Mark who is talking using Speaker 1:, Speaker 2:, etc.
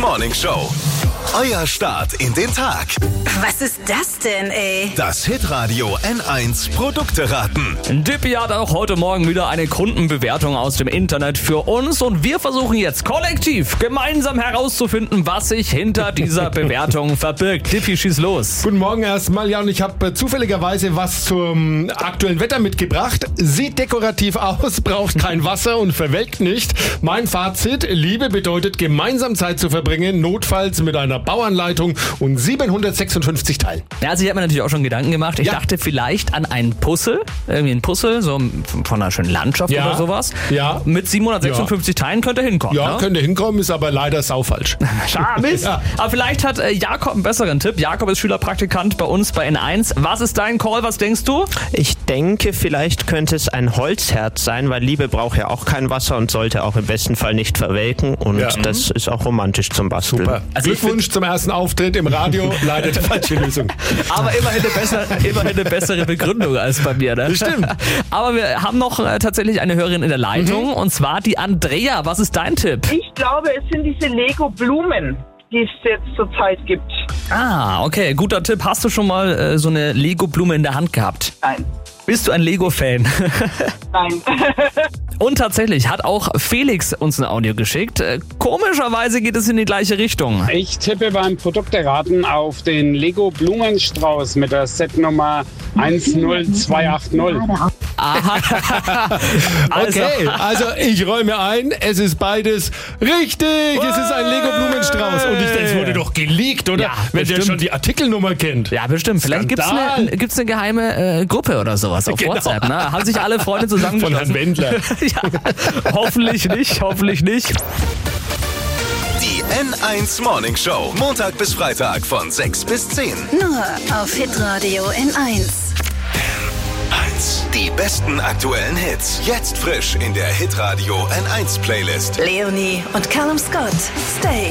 Speaker 1: Morning Show. Euer Start in den Tag.
Speaker 2: Was ist das denn, ey?
Speaker 1: Das Hitradio N1 Produkte raten.
Speaker 3: Dippy hat auch heute Morgen wieder eine Kundenbewertung aus dem Internet für uns und wir versuchen jetzt kollektiv gemeinsam herauszufinden, was sich hinter dieser Bewertung verbirgt. Dippy, schieß los.
Speaker 4: Guten Morgen erstmal. Ja, und ich habe zufälligerweise was zum aktuellen Wetter mitgebracht. Sieht dekorativ aus, braucht kein Wasser und verwelkt nicht. Mein Fazit: Liebe bedeutet, gemeinsam Zeit zu verbringen, notfalls mit einer Bauanleitung und 756 Teilen.
Speaker 3: Ja, also ich habe mir natürlich auch schon Gedanken gemacht. Ich dachte vielleicht an ein Puzzle, irgendwie ein Puzzle, so von einer schönen Landschaft oder sowas.
Speaker 4: Ja.
Speaker 3: Mit 756 Teilen könnte hinkommen.
Speaker 4: Ja,
Speaker 3: ne?
Speaker 4: könnte hinkommen, ist aber leider saufalsch.
Speaker 3: Schade, Mist.
Speaker 4: Ja.
Speaker 3: Aber vielleicht hat Jakob einen besseren Tipp. Jakob ist Schülerpraktikant bei uns bei N1. Was ist dein Call? Was denkst du?
Speaker 5: Ich denke, vielleicht könnte es ein Holzherz sein, weil Liebe braucht ja auch kein Wasser und sollte auch im besten Fall nicht verwelken. Und das ist auch romantisch zum Basteln.
Speaker 4: Super.
Speaker 3: Also
Speaker 4: Glückwunsch zum ersten Auftritt im Radio. Leider die falsche Lösung.
Speaker 3: Aber immerhin eine bessere Begründung als bei mir. Ne?
Speaker 4: Stimmt.
Speaker 3: Aber wir haben noch tatsächlich eine Hörerin in der Leitung und zwar die Andrea. Was ist dein Tipp?
Speaker 6: Ich glaube, es sind diese Lego-Blumen, die es jetzt zurzeit gibt.
Speaker 3: Ah, okay, guter Tipp. Hast du schon mal so eine Lego-Blume in der Hand gehabt?
Speaker 6: Nein.
Speaker 3: Bist du ein Lego-Fan?
Speaker 6: Nein.
Speaker 3: Und tatsächlich hat auch Felix uns ein Audio geschickt. Komischerweise geht es in die gleiche Richtung.
Speaker 7: Ich tippe beim Produkteraten auf den Lego Blumenstrauß mit der Setnummer 10280.
Speaker 3: Aha.
Speaker 4: Okay, also ich räume ein, es ist beides richtig. Es ist ein Lego-Blumenstrauß. Und ich denke, es wurde doch geleakt, oder?
Speaker 3: Ja,
Speaker 4: wenn der
Speaker 3: bestimmt.
Speaker 4: schon die Artikelnummer kennt.
Speaker 3: Ja, bestimmt. Vielleicht gibt's eine geheime Gruppe oder sowas auf WhatsApp. Ne? Haben sich alle Freunde
Speaker 4: Von
Speaker 3: zusammengeschlossen.
Speaker 4: Herrn Wendler.
Speaker 3: Ja, hoffentlich nicht.
Speaker 1: Die N1 Morning Show. Montag bis Freitag von 6 bis 10.
Speaker 2: Nur auf Hitradio N1.
Speaker 1: N1. Die besten aktuellen Hits. Jetzt frisch in der Hitradio N1 Playlist.
Speaker 2: Leonie und Callum Scott. Stay.